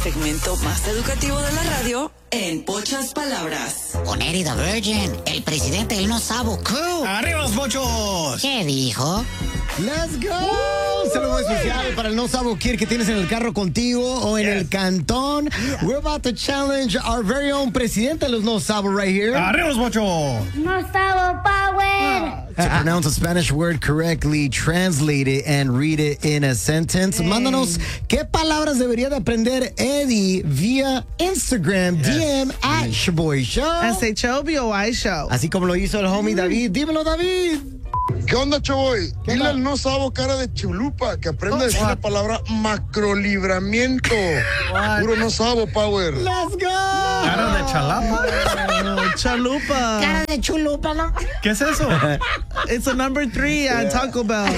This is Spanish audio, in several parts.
Segmento más educativo de la radio en pocas palabras. Con Eddie the Virgin, el presidente del No Sabo Crew. ¡Arriba los pochos! ¿Qué dijo? ¡Let's go! Saludo especial para el No Sabo Kid que tienes en el carro contigo o en el cantón. We're about to challenge our very own presidente de los No Sabo right here. ¡Arriba los pochos! No Sabo Power. To pronounce a Spanish word correctly, translate it and read it in a sentence. Mándanos qué palabras debería de aprender Eddie vía Instagram, DM at Shaboy Show. SHOBOY Show. Así como lo hizo el homie David. Dímelo, David. ¿Qué onda, Chavoy? ¿Qué Dile onda? al no sabo cara de chulupa que aprenda a decir la palabra macrolibramiento. Puro no sabo, Power. Let's go. ¿Cara de chalapa? Chalupa. Cara de chulupa, ¿no? ¿Qué es eso? It's a number 3 at Taco Bell.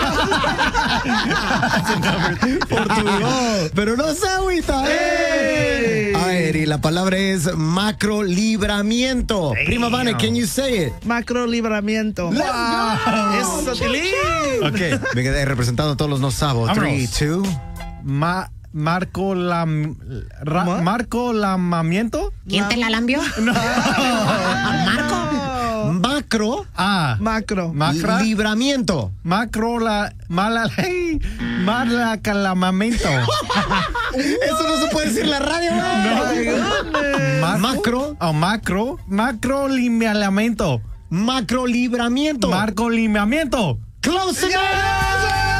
Portugal. Pero no se agüita. Hey. A ver, y la palabra es macrolibramiento. Prima Vane, can you say it? Macro libramiento. Let's go. Eso, Tilín. Ok, venga, representando a todos los no sabo. Vámonos. 3, 2. Marco lamamiento. ¿Quién te la lambió? ¿Marco? Macro. Macro. Macra. Libramiento. Macro la malacalamamento. Eso no se puede decir en la radio, güey. Macro. Oh, macro lineamiento. Macrolibramiento. Marco lineamiento. Close enough.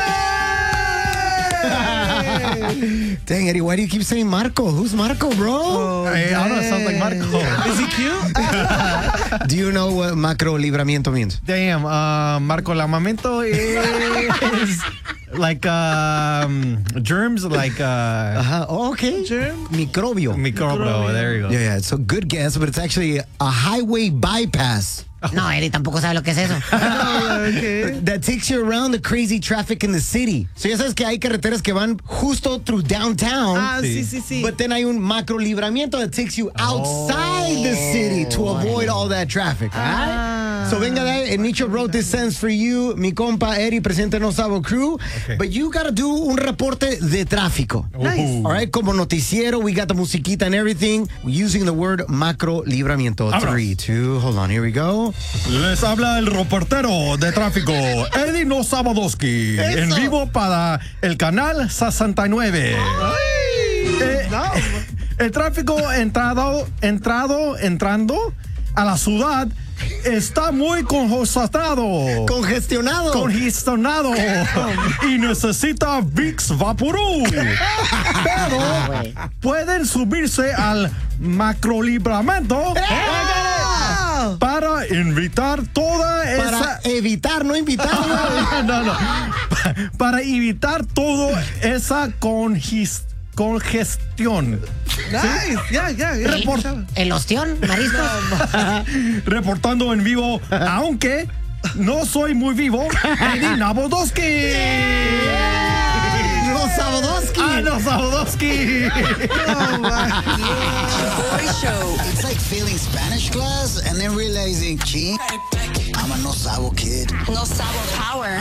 Dang, Eddie, why do you keep saying Marco? Who's Marco, bro? I don't know, it sounds like Marco. Is he cute? Do you know what macrolibramiento means? Damn, Marco lamamento is like germs, like Oh, okay. Microbio. microbio. There you go. Yeah, it's a good guess, but it's actually a highway bypass No, Eddie tampoco sabe lo que es eso. Okay. that takes you around the crazy traffic in the city. So ya sabes que hay carreteras que van justo through downtown. Sí. But then hay un macrolibramiento that takes you outside the city to avoid all that traffic. Right? So venga, and Nicho wrote this sentence for you, mi compa Eddie, presidente de No Sabo Crew. Okay. But you gotta do un reporte de tráfico. Nice. All right, como noticiero, we got the musiquita and everything, using the word macrolibramiento. Vámonos. 3, 2, hold on, here we go. Les habla el reportero de tráfico, Eddie No Sabadowski, en vivo para el canal 69. El tráfico entrando a la ciudad está muy congestionado y necesita Vicks Vaporub. Pero pueden subirse al macrolibramiento para evitar toda esa... Para evitar, no invitar. No. Para evitar toda esa congestión. Nice. Yeah. ¿El ostión, marisco? Reportando en vivo, aunque no soy muy vivo, Eddie Nabodowski. No Sabadowski. No Sabadowski. Boy Show. It's like failing Spanish class and then realizing, gee, I'm a no sabo kid. No Sabo Power.